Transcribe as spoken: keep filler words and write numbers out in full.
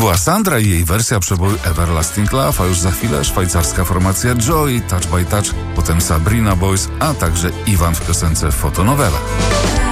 była Sandra i jej wersja przeboju Everlasting Love, a już za chwilę szwajcarska formacja Joy, Touch by Touch, potem Sabrina Boys, a także Iwan w piosence Fotonowela.